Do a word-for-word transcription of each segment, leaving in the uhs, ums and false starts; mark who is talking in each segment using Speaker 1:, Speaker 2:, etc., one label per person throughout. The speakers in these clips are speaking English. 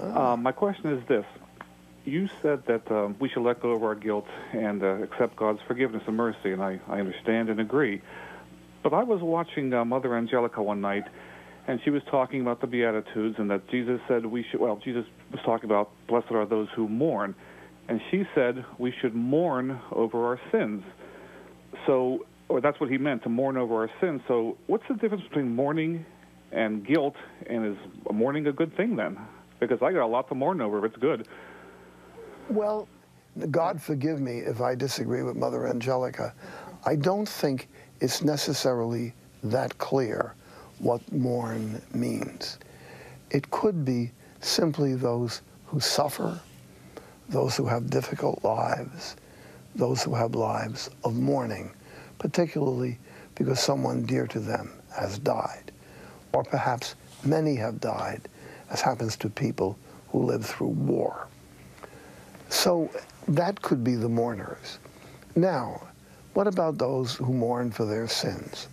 Speaker 1: Uh, my question is this. You said that um, we should let go of our guilt and uh, accept God's forgiveness and mercy, and I, I understand and agree. But I was watching uh, Mother Angelica one night, and she was talking about the Beatitudes and that Jesus said we should, well, Jesus was talking about blessed are those who mourn. And she said we should mourn over our sins. So, or that's what he meant, to mourn over our sins. So what's the difference between mourning and guilt, and is mourning a good thing then? Because I got a lot to mourn over if it's good.
Speaker 2: Well, God forgive me if I disagree with Mother Angelica. I don't think it's necessarily that clear what mourn means. It could be simply those who suffer, those who have difficult lives, those who have lives of mourning, particularly because someone dear to them has died, or perhaps many have died, as happens to people who live through war. So that could be the mourners. Now, what about those who mourn for their sins?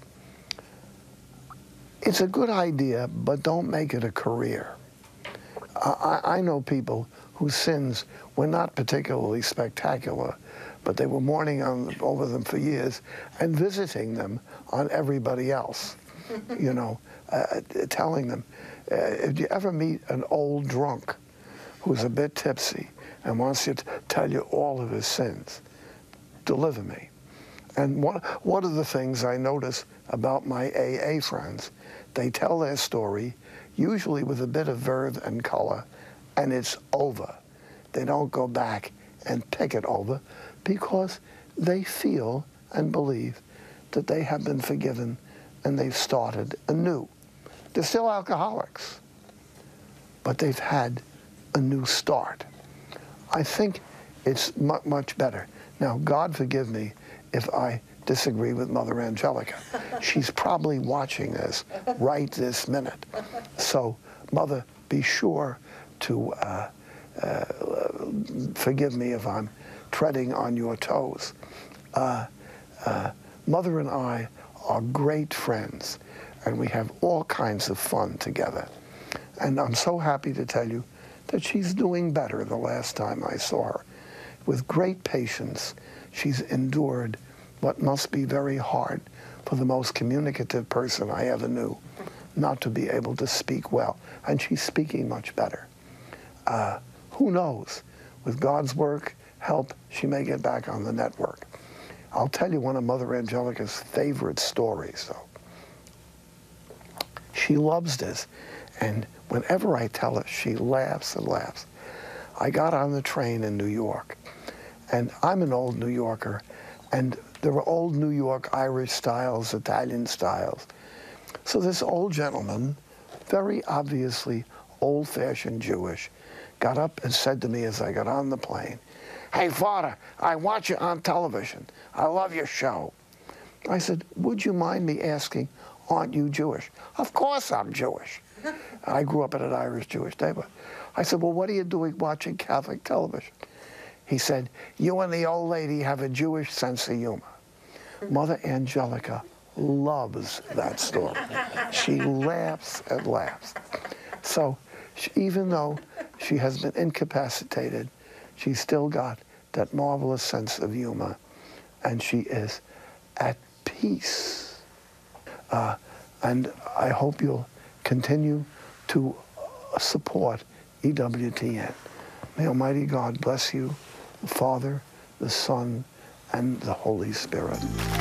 Speaker 2: It's a good idea, but don't make it a career. I, I know people whose sins were not particularly spectacular, but they were mourning on, over them for years and visiting them on everybody else, you know, uh, telling them, uh, if you ever meet an old drunk who's a bit tipsy and wants you to tell you all of his sins, deliver me. And one, one of the things I notice about my A A friends, they tell their story, usually with a bit of verve and color, and it's over. They don't go back and pick it over because they feel and believe that they have been forgiven and they've started anew. They're still alcoholics, but they've had a new start. I think it's mu much better. Now, God forgive me if I disagree with Mother Angelica. She's probably watching this right this minute. So, Mother, be sure to uh, uh, forgive me if I'm treading on your toes. Uh, uh, Mother and I are great friends, and we have all kinds of fun together. And I'm so happy to tell you that she's doing better the last time I saw her. With great patience, she's endured what must be very hard for the most communicative person I ever knew, not to be able to speak well. And she's speaking much better. Uh, who knows? With God's work, help, she may get back on the network. I'll tell you one of Mother Angelica's favorite stories, though. She loves this, and whenever I tell her, she laughs and laughs. I got on the train in New York, and I'm an old New Yorker, and there were old New York Irish styles, Italian styles. So this old gentleman, very obviously old-fashioned Jewish, got up and said to me as I got on the plane, "Hey, Father, I watch you on television. I love your show." I said, "Would you mind me asking, aren't you Jewish?" "Of course I'm Jewish." I grew up in an Irish Jewish neighborhood. I said, "Well, what are you doing watching Catholic television?" He said, "You and the old lady have a Jewish sense of humor." Mother Angelica loves that story. She laughs and laughs. So she, even though she has been incapacitated, she's still got that marvelous sense of humor, and she is at peace. Uh, and I hope you'll continue to support E W T N. May Almighty God bless you, the Father, the Son, and the Holy Spirit.